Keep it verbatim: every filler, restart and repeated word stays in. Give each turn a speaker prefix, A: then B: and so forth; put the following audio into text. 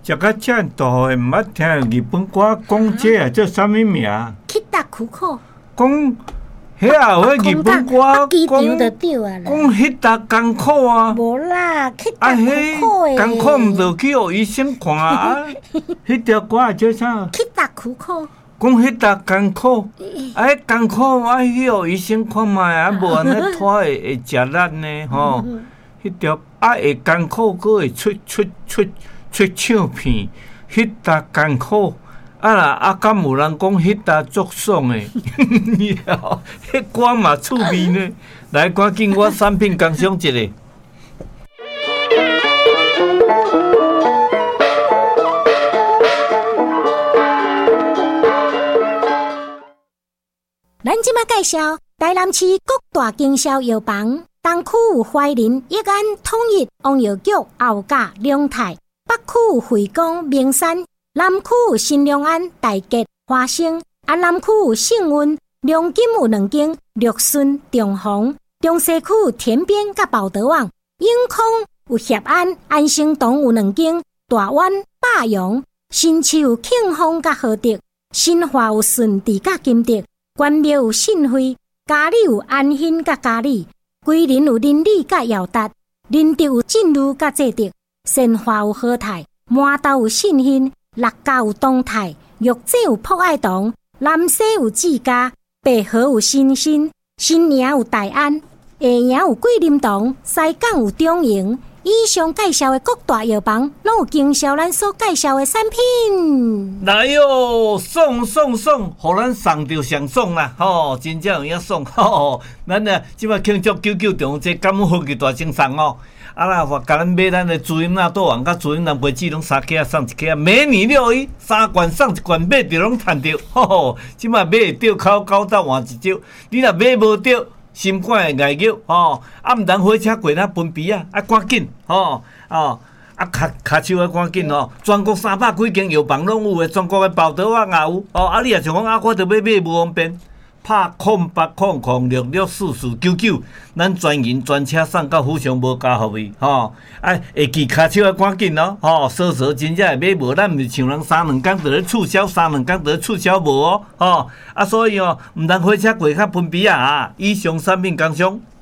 A: 食到这大诶，毋捌听日本歌讲这啊，叫啥物名？
B: 去达苦口。
A: 讲迄啊，迄日本歌讲讲迄搭艰苦啊。
B: 无啦，去达苦口诶。
A: 艰苦毋着去互医生看啊？迄条歌叫啥？
B: 去达苦口。
A: 讲迄搭艰苦，啊，迄艰苦啊，去互医生看觅啊，无安尼拖会会食力呢吼。迄条啊会艰苦，佫会出出出出唱片，迄搭艰苦。啊啦，啊，敢有人讲迄搭足爽诶？迄歌嘛趣味呢。来，赶紧我产品工商一个。
B: 咱即马介绍台南市各大经销药房，东区有怀仁、益安、统一、王药局、后甲、龙泰；北区有惠光、名山；南区有新良安、大吉、花生；啊，南区有幸运、龙金有两间；绿顺、中宏；中西区有田边甲宝德旺；永康有协安、安生堂有两间；大湾、霸阳；新市有庆丰甲和德；新华有顺治甲金德。关庙有信惠，嘉里有安欣甲嘉里，桂林有邻里甲耀达，仁德有进路甲济德，善化有和泰，麻豆有信兴，六甲有东泰，玉井有博爱堂，南西有志家，北河有新新，新营有大安，下营有桂林堂，西港有中营。以上介绍的各大药房，拢有经销咱所介绍的产品。
A: 来哟，爽爽爽，互咱送着上爽啦！吼，真正有影爽吼！咱啊，即摆庆祝九九中这感恩科技大精送哦！啊啦，我甲咱买咱的朱茵纳豆丸甲朱茵兰杯子，拢三克送一克，每年六一三罐送一罐，买着拢赚着，吼吼！即摆买会着口九斗换一招，你若买无着。心肝会碍脚吼，啊毋通火车过那分鼻啊，啊赶紧吼哦，啊卡卡手啊赶紧吼，全国三百几间药房拢有诶，全国诶报道啊也有哦，啊你若想讲啊，我着要买无方便，拍空八空空六六四四九九，咱专人专车送到府上无加服务吼，啊会记卡手啊赶紧咯吼，稍稍真正会买无，咱毋是像人三两工就咧促销，三两工就咧促销无哦吼，啊所以哦，毋通火车过较分鼻啊，以上产品工商。